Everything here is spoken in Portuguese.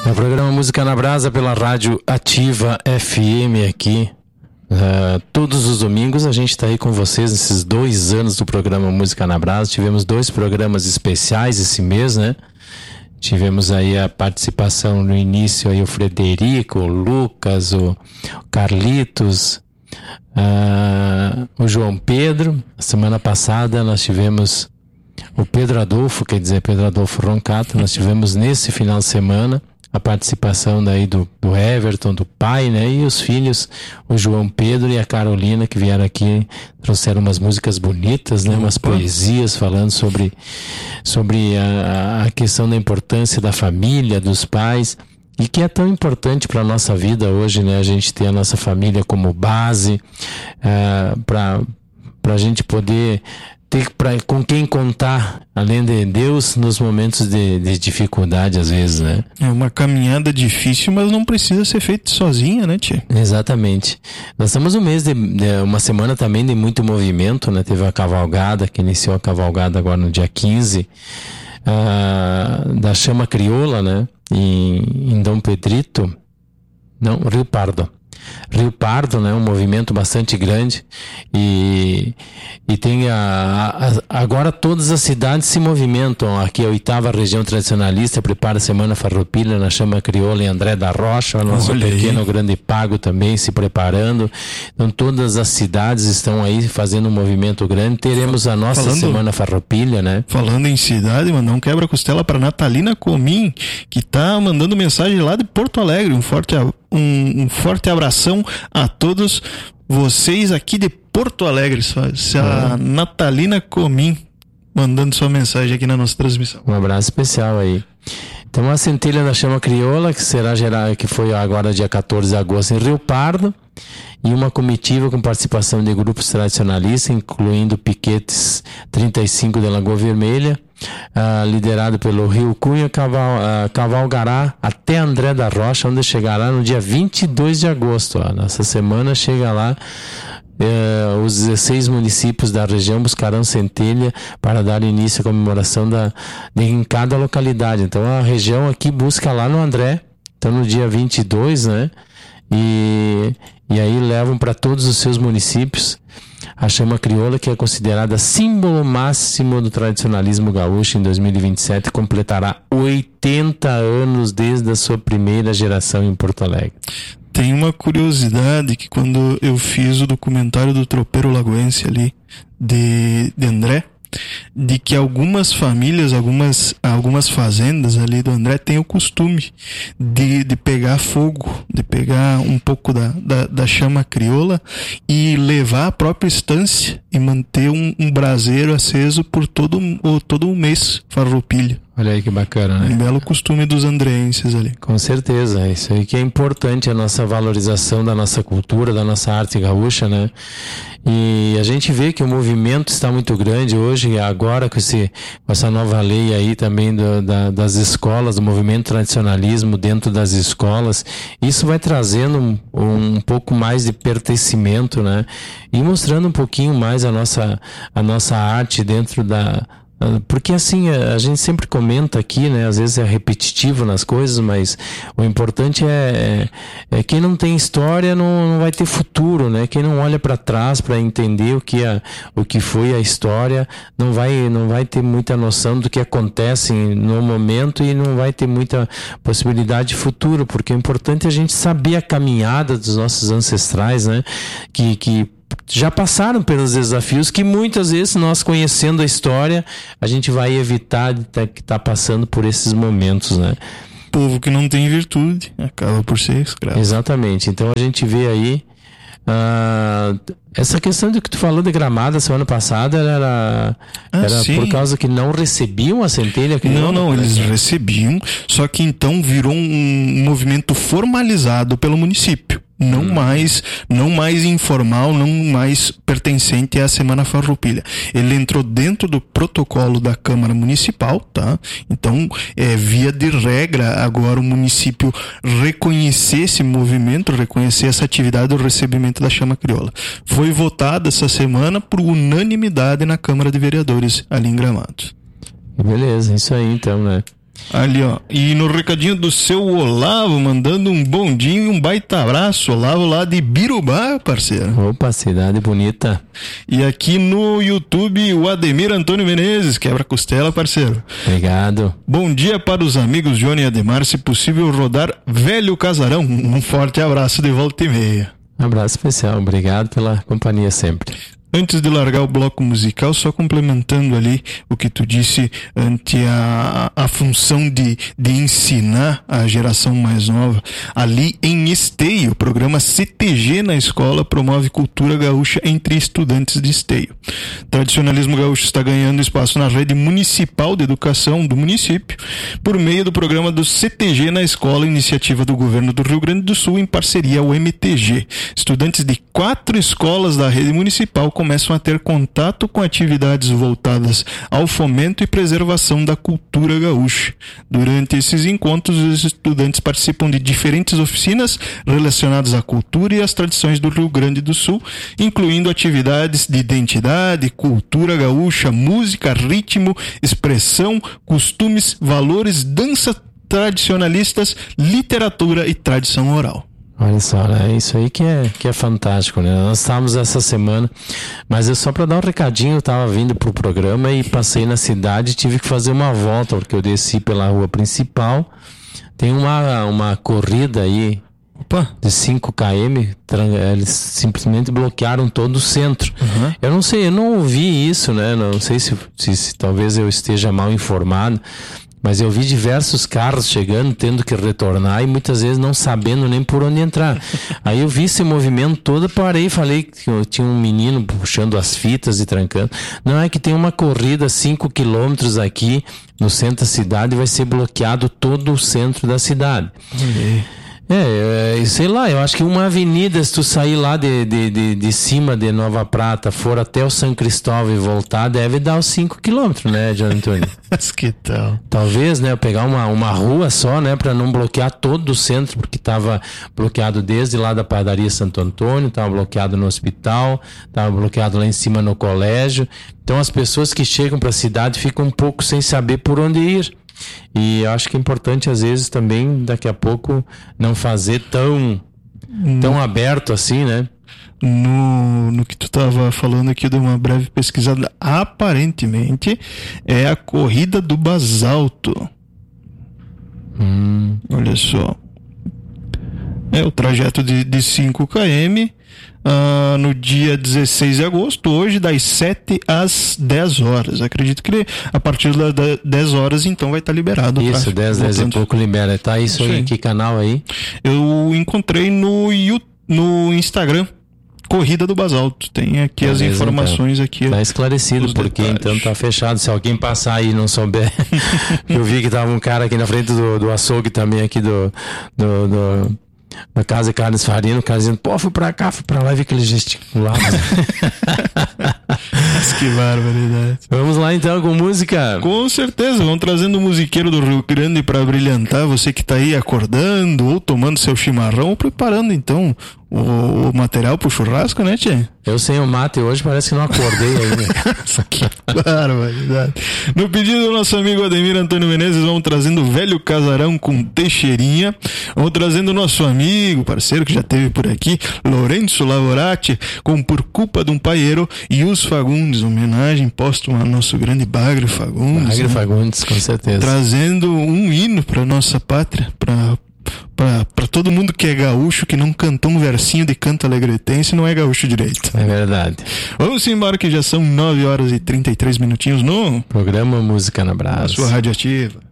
É o programa Música na Brasa pela Rádio Ativa FM aqui. Todos os domingos a gente está aí com vocês nesses 2 anos do programa Música na Brasa. Tivemos 2 programas especiais esse mês, né? Tivemos aí a participação no início aí o Frederico, o Lucas, o Carlitos, o João Pedro. A semana passada nós tivemos o Pedro Adolfo Roncato. Nós tivemos nesse final de semana a participação daí do Everton, do pai, né? E os filhos, o João Pedro e a Carolina, que vieram aqui, trouxeram umas músicas bonitas, né? Umas poesias falando sobre a questão da importância da família, dos pais, e que é tão importante para a nossa vida hoje, né? A gente ter a nossa família como base, para a gente poder ter com quem contar, além de Deus, nos momentos de dificuldade, às vezes, né? É uma caminhada difícil, mas não precisa ser feita sozinha, né, tia? Exatamente. Nós estamos um mês uma semana também de muito movimento, né? Teve a cavalgada, que iniciou a cavalgada agora no dia 15, da Chama Crioula, né? Em Dom Pedrito, não, Rio Pardo, né? Um movimento bastante grande, e tem agora todas as cidades se movimentam. Aqui a 8ª região tradicionalista prepara a Semana Farroupilha na Chama Crioula em André da Rocha, o nosso pequeno Grande Pago também se preparando. Então todas as cidades estão aí fazendo um movimento grande. Teremos a nossa Semana Farroupilha, né? Falando em cidade, mandar um quebra-costela para Natalina Comim, que tá mandando mensagem lá de Porto Alegre. Um forte abração a todos vocês aqui de Porto Alegre. A Natalina Comim mandando sua mensagem aqui na nossa transmissão. Um abraço especial aí. Então a Centelha da Chama Crioula, que foi agora dia 14 de agosto em Rio Pardo, e uma comitiva com participação de grupos tradicionalistas, incluindo Piquetes 35 de Lagoa Vermelha, liderado pelo Rio Cunha, cavalgará até André da Rocha, onde chegará no dia 22 de agosto. Nessa semana chega lá. Os 16 municípios da região buscarão centelha para dar início à comemoração em cada localidade. Então a região aqui busca lá no André, então no dia 22, né? E aí levam para todos os seus municípios a Chama Crioula, que é considerada símbolo máximo do tradicionalismo gaúcho. Em 2027 completará 80 anos desde a sua primeira geração em Porto Alegre. Tem uma curiosidade que quando eu fiz o documentário do tropeiro lagoense ali de André, de que algumas famílias, algumas fazendas ali do André têm o costume de pegar fogo, de pegar um pouco da chama crioula e levar à própria estância e manter um braseiro aceso por todo o mês farroupilha. Olha aí que bacana, né? Um belo costume dos andreenses ali. Com certeza, isso aí que é importante, a nossa valorização da nossa cultura, da nossa arte gaúcha, né? E a gente vê que o movimento está muito grande hoje, agora com essa nova lei aí também das escolas, do movimento tradicionalismo dentro das escolas. Isso vai trazendo um pouco mais de pertencimento, né? E mostrando um pouquinho mais a nossa arte dentro porque assim, a gente sempre comenta aqui, né? Às vezes é repetitivo nas coisas, mas o importante é quem não tem história não vai ter futuro, né? Quem não olha para trás para entender o que foi a história, não vai ter muita noção do que acontece no momento e não vai ter muita possibilidade de futuro, porque o importante é a gente saber a caminhada dos nossos ancestrais, né? Que já passaram pelos desafios que muitas vezes nós, conhecendo a história, a gente vai evitar de estar passando por esses momentos, né? Povo que não tem virtude acaba por ser escravo. Exatamente. Então a gente vê aí essa questão de que tu falou de Gramado semana passada era por causa que não recebiam a centelha? Não, eles recebiam, só que então virou um movimento formalizado pelo município. Não mais informal, não mais pertencente à Semana Farroupilha. Ele entrou dentro do protocolo da Câmara Municipal, tá? Então, via de regra, agora o município reconhecer esse movimento, reconhecer essa atividade do recebimento da Chama Crioula. Foi votado essa semana por unanimidade na Câmara de Vereadores ali em Gramado. Beleza, isso aí então, né? Ali, ó. E no recadinho do seu Olavo, mandando um bom dia e um baita abraço. Olavo lá de Birubá, parceiro. Opa, cidade bonita. E aqui no YouTube, o Ademir Antônio Menezes, quebra-costela, parceiro. Obrigado. Bom dia para os amigos Johnny e Ademar, se possível rodar Velho Casarão. Um forte abraço de volta e meia. Abraço especial, obrigado pela companhia sempre. Antes de largar o bloco musical, só complementando ali o que tu disse ante a função de ensinar a geração mais nova. Ali em Esteio, o programa CTG na escola promove cultura gaúcha entre estudantes de Esteio. Tradicionalismo gaúcho está ganhando espaço na rede municipal de educação do município, por meio do programa do CTG na escola, iniciativa do governo do Rio Grande do Sul em parceria ao MTG. Estudantes de 4 escolas da rede municipal começam a ter contato com atividades voltadas ao fomento e preservação da cultura gaúcha. Durante esses encontros, os estudantes participam de diferentes oficinas relacionadas à cultura e às tradições do Rio Grande do Sul, incluindo atividades de identidade, cultura gaúcha, música, ritmo, expressão, costumes, valores, dança tradicionalistas, literatura e tradição oral. Olha só, né? Isso aí que é fantástico, né? Nós estávamos essa semana, mas só para dar um recadinho, eu estava vindo pro programa e passei na cidade e tive que fazer uma volta, porque eu desci pela rua principal, tem uma corrida aí. Opa. De 5 km, eles simplesmente bloquearam todo o centro. Uhum. Eu não sei, eu não ouvi isso, né? Não sei se talvez eu esteja mal informado, mas eu vi diversos carros chegando, tendo que retornar e muitas vezes não sabendo nem por onde entrar. Aí eu vi esse movimento todo, parei e falei que tinha um menino puxando as fitas e trancando. Não, é que tem uma corrida 5 quilômetros aqui no centro da cidade e vai ser bloqueado todo o centro da cidade. Sei lá, eu acho que uma avenida, se tu sair lá de cima de Nova Prata, for até o São Cristóvão e voltar, deve dar os 5 quilômetros, né, John Antônio? Mas que tal? Talvez, né, pegar uma rua só, né, pra não bloquear todo o centro, porque tava bloqueado desde lá da padaria Santo Antônio, tava bloqueado no hospital, tava bloqueado lá em cima no colégio. Então as pessoas que chegam pra cidade ficam um pouco sem saber por onde ir. E eu acho que é importante às vezes também daqui a pouco não fazer tão aberto assim, né? No que tu estava falando aqui, de uma breve pesquisada, aparentemente é a corrida do basalto. Olha só, é o trajeto de 5 km no dia 16 de agosto, hoje, das 7 às 10 horas. Acredito que a partir das 10 horas, então, vai estar liberado. Isso, 10 e pouco libera. Tá isso aí, que canal aí? Eu encontrei no Instagram, Corrida do Basalto. Tem aqui as informações. Então. Aqui. Tá esclarecido, porque detalhes. Então tá fechado. Se alguém passar aí e não souber, eu vi que tava um cara aqui na frente do açougue também, aqui da Casa de Carnes Farina, o cara dizendo, pô, fui pra lá e vi que ele gesticulava. Mas que barbaridade. Vamos lá então com música. Com certeza, vamos trazendo o musiqueiro do Rio Grande pra brilhantar você que tá aí acordando ou tomando seu chimarrão ou preparando então o material pro churrasco, né, tchê? Eu sem o mate hoje parece que não acordei ainda. Que barbaridade. No pedido do nosso amigo Ademir Antônio Menezes, vamos trazendo o Velho Casarão com Teixeirinha. Vamos trazendo o nosso amigo, parceiro que já esteve por aqui, Lourenço Lavorati, com Por Culpa de um Paieiro, e os Fagundes, homenagem póstuma ao nosso grande Bagre Fagundes. Bagre, né? Fagundes, com certeza. Trazendo um hino pra nossa pátria, pra todo mundo que é gaúcho, que não cantou um versinho de canto alegretense, não é gaúcho direito. É verdade. Vamos embora que já são 9 horas e 33 minutinhos no programa Música na Brasa, a sua Rádio Ativa.